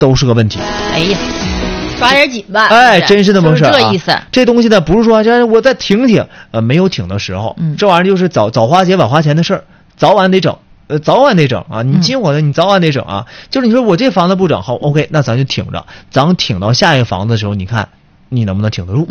都是个问题。 哎呀，抓点紧吧。 哎，真是那么事儿、啊。 这意思。 这东西呢，不是说我再挺，没有挺的时候。这玩意儿就是早花钱晚花钱的事儿，早晚得整。早晚得整啊！你进我的，你早晚得整啊！就是你说我这房子不整好 ，OK， 那咱就挺着，咱挺到下一个房子的时候，你看你能不能挺得住？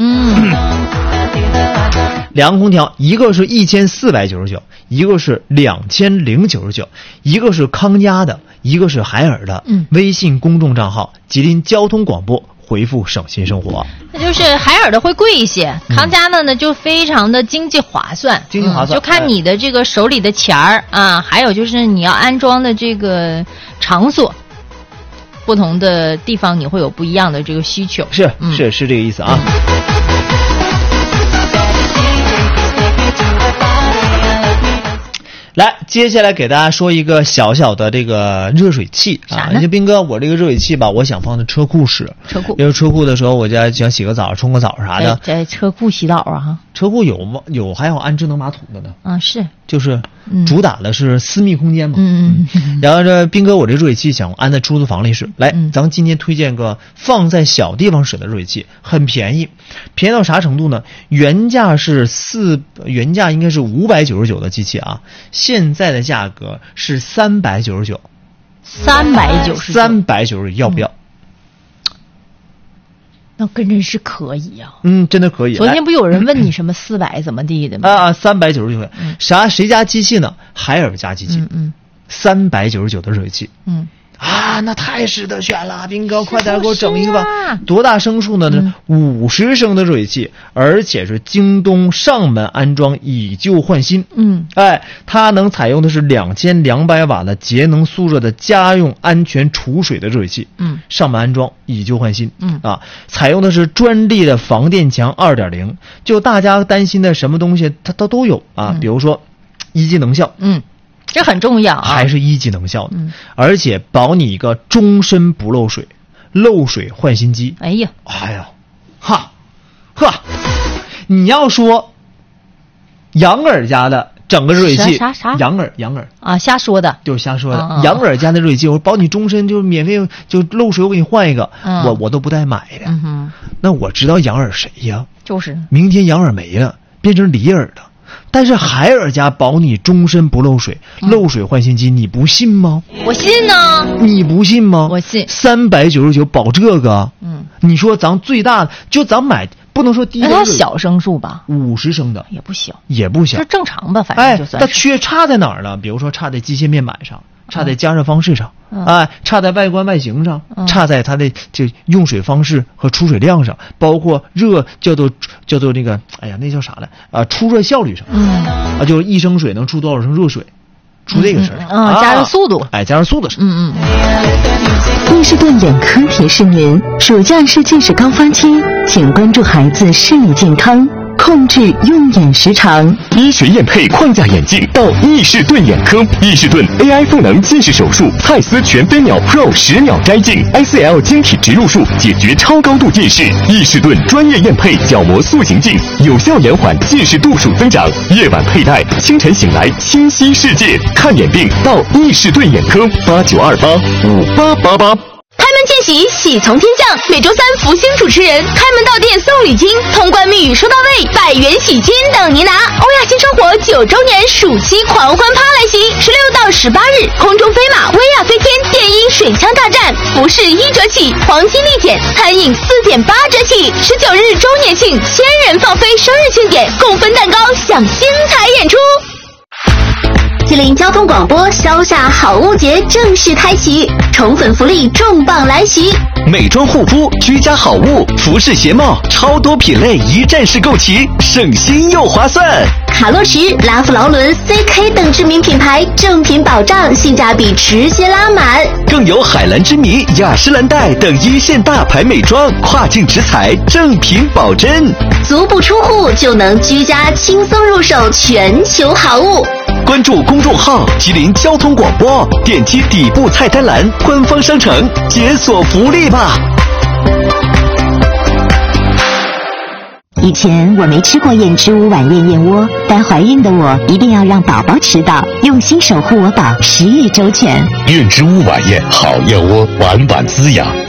两个空调，一个是1499，一个是2099，一个是康佳的，一个是海尔的。微信公众账号吉林交通广播，回复省心生活。 那就是海尔的会贵一些，康佳的呢就非常的经济划算，就看你的这个手里的钱儿啊，还有就是你要安装的这个场所，不同的地方你会有不一样的这个需求。 是这个意思啊。来，接下来给大家说一个小小的这个热水器啊。就斌哥，我这个热水器吧，我想放在车库使。车库，因为车库的时候，我家想洗个澡、冲个澡啥的。 在车库洗澡啊？ 车库有还有安智能马桶的呢。 啊，是。 就是主打的是私密空间嘛。然后这斌哥，我这热水器想安在出租房里使。来，咱们今天推荐个放在小地方使的热水器，很便宜，便宜到啥程度呢？原价应该是599的机器啊，现在的价格是399。399，要不要？ 那跟真是可以呀。 真的可以。 昨天不有人问你什么400怎么地的吗 ？399。谁家机器呢？海尔家机器。399的热水器。那太值得选了，斌哥，快点给我整一个吧！多大升数呢？50升的热水器，而且是京东上门安装，以旧换新。它能采用的是2200瓦的节能速热的家用安全储水的热水器。上门安装，以旧换新。采用的是专利的防电墙 2.0， 就大家担心的什么东西它都有啊，比如说一级能效。 这很重要啊， 还是一级能效的，而且保你一个终身不漏水，漏水换新机。 哎呀， 你要说杨尔家的整个热水器， 啥？杨尔啊，瞎说的， 就是瞎说的。杨尔家的热水器，我保你终身就免费，就漏水我给你换一个，我都不带买的。那我知道杨尔谁呀？ 就是明天杨尔没了，变成李尔了。但是海尔家保你终身不漏水，漏水换新机，你不信吗？ 我信呢。 你不信吗？ 我信。 399保这个，你说咱最大的就咱买，不能说低的。 它小升数吧 ，50升的也不小， 就正常吧，反正就算。 它差在哪儿呢？比如说差在机械面板上，差在加热方式上，差在外观外形上，差在它的就用水方式和出水量上，包括叫做那个，哎呀，那叫啥来？出热效率上，就是1升水能出多少升热水，出这个事儿加热速度， 加热速度上。 伊士顿眼科提示您：暑假是近视高峰期，请关注孩子视力健康，控制用眼时长。 医学验配框架眼镜到伊士顿眼科，伊士顿 AI 赋能近视手术，蔡司全飞秒 Pro 10秒摘镜 ，ICL 晶体植入术解决超高度近视。伊士顿专业验配角膜塑形镜，有效延缓近视度数增长。夜晚佩戴，清晨醒来清晰世界。看眼病到伊士顿眼科，89285888。 开门见喜，喜从天降。每周三，福星主持人开门到店送礼金，通关密语说到位，100元喜金等您拿。欧亚新生活9周年暑期狂欢趴来袭，16到18日，空中飞马、薇娅飞天、电音水枪大战，服饰1折起，黄金立减，餐饮4.8折起。19日周年庆，1000人放飞生日庆典，共分蛋糕，享精彩演出。吉林交通广播消夏好物节正式开启，宠粉福利重磅来袭， 美妆护肤、居家好物、服饰鞋帽，超多品类一站式购齐，省心又划算。 卡洛驰、拉夫劳伦、CK 等知名品牌正品保障，性价比直接拉满。 更有海蓝之谜、雅诗兰黛等一线大牌美妆，跨境直采，正品保真。 足不出户就能居家轻松入手全球好物。 关注公众号吉林交通广播，点击底部菜单栏官方商城，解锁福利吧。 以前我没吃过燕之屋晚宴燕窝，但怀孕的我一定要让宝宝吃到，用心守护我宝，食欲周全。 燕之屋晚宴好燕窝，晚晚滋养。